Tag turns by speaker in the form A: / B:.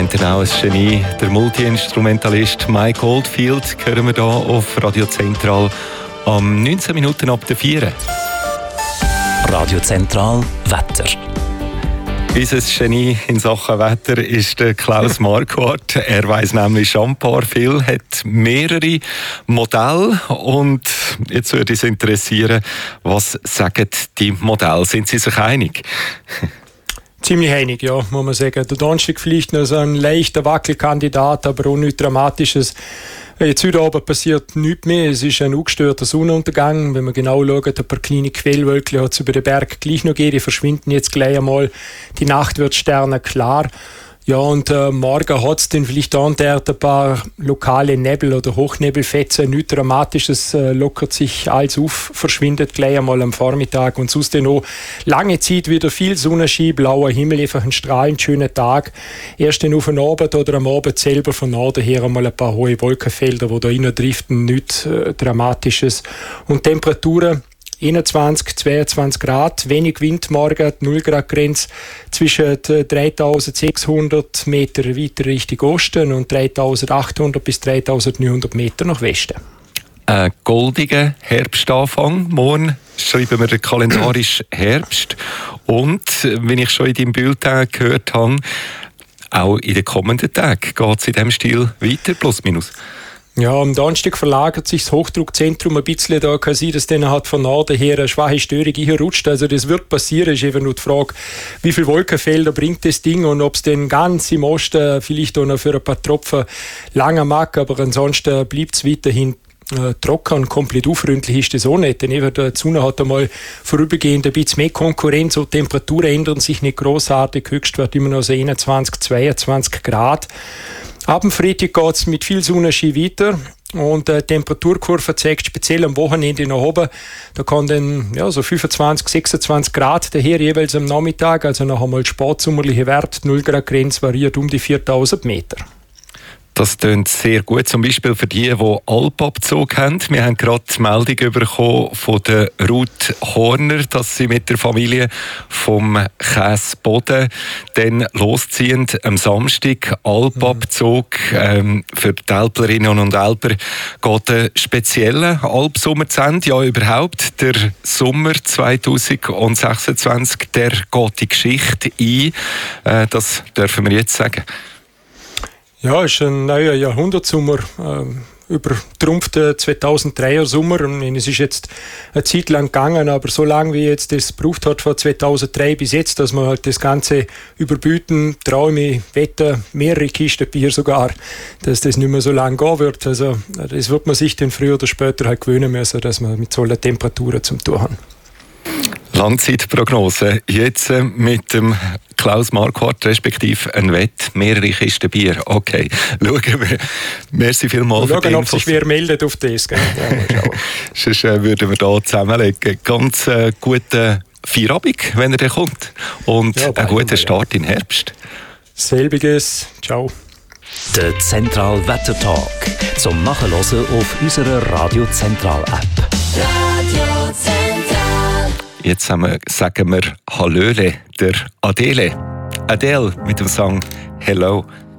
A: haben dann auch ein Genie, der Multi-Instrumentalist Mike Oldfield, hören wir hier auf Radio Zentral am 19 Minuten ab der 4.
B: Radio Zentral Wetter.
A: Unser Genie in Sachen Wetter ist der Klaus Marquardt. Er weiss nämlich schon ein paar viel, hat mehrere Modelle und jetzt würde es interessieren, was sagen die Modelle? Sind Sie sich einig?
C: Ziemlich einig, ja, muss man sagen. Der Donnerstag vielleicht noch so ein leichter Wackelkandidat, aber auch nichts Dramatisches. Jetzt heute Abend passiert nichts mehr. Es ist ein ungestörter Sonnenuntergang. Wenn man genau schaut, ein paar kleine Quellwölkchen hat es über den Berg gleich noch gegeben. Die verschwinden jetzt gleich einmal. Die Nacht wird sternenklar. Ja, und morgen hat es dann vielleicht ein paar lokale Nebel- oder Hochnebelfetzen. Nichts Dramatisches, lockert sich alles auf, verschwindet gleich einmal am Vormittag. Und sonst dann noch lange Zeit wieder viel Sonnenschein, blauer Himmel, einfach ein strahlend schöner Tag. Erst dann auf den Abend oder am Abend selber von Norden her einmal ein paar hohe Wolkenfelder, die da reindriften, nichts Dramatisches. Und Temperaturen 21, 22 Grad, wenig Wind morgen, 0 Grad Grenze zwischen 3600 Meter weiter Richtung Osten und 3800 bis 3900 Meter nach Westen.
A: Ein goldiger Herbstanfang. Morgen schreiben wir kalendarisch Herbst. Und, wie ich schon in deinem Bulletin gehört habe, auch in den kommenden Tagen geht es in diesem Stil weiter, plus minus.
C: Ja, am Donnerstag verlagert sich das Hochdruckzentrum ein bisschen. Da kann sein, dass dann halt von Norden her eine schwache Störung rutscht. Also das wird passieren. Es ist eben nur die Frage, wie viele Wolkenfelder bringt das Ding und ob es dann ganz im Osten vielleicht auch noch für ein paar Tropfen länger mag. Aber ansonsten bleibt es weiterhin trocken und komplett unfreundlich ist das auch nicht. Denn eben die Sonne hat einmal vorübergehend ein bisschen mehr Konkurrenz und die Temperaturen ändern sich nicht großartig. Höchstwert immer noch so 21, 22 Grad. Ab dem Freitag geht es mit viel Sonnenschein weiter und die Temperaturkurve zeigt speziell am Wochenende nach oben. Da kann dann so 25, 26 Grad daher jeweils am Nachmittag, also noch einmal spätsommerliche Wert, 0 Grad Grenze variiert um die 4000 Meter.
A: Das klingt sehr gut, zum Beispiel für die Alpabzug haben. Wir haben gerade die Meldung bekommen von der Ruth Horner, dass sie mit der Familie vom Käsboden dann losziehen am Samstag. Alpabzug für die Älplerinnen und Älpler geht einen speziellen Alpsommer zu Ende. Ja, überhaupt, der Sommer 2026, der geht die Geschichte ein. Das dürfen wir jetzt sagen.
C: Ja, es ist ein neuer Jahrhundertsommer, übertrumpft den 2003er Sommer. Und es ist jetzt eine Zeit lang gegangen, aber so lange wie jetzt das gebraucht hat von 2003 bis jetzt, dass man halt das Ganze überbieten, Träume, Wetter, mehrere Kisten Bier sogar, dass das nicht mehr so lange gehen wird. Also das wird man sich dann früher oder später halt gewöhnen müssen, dass man mit solchen Temperaturen zum Tun haben.
A: Langzeitprognose. Jetzt mit dem Klaus Marquardt, respektive ein Wett, mehrere Kisten Bier. Okay, schauen wir. Merci vielmals für die
C: Schauen, ob
A: Infos.
C: sich wer meldet auf das.
A: Sonst würden wir hier zusammenlegen. Ganz guten Feierabend, wenn er dann kommt. Und einen guten Start in Herbst.
C: Selbiges. Ciao.
B: Der Zentral Wettertalk. Zum Nachhören auf unserer Radio Zentral App.
D: Radio Zentral.
A: Jetzt sagen wir Hallöle, der Adele. Adele mit dem Song Hello.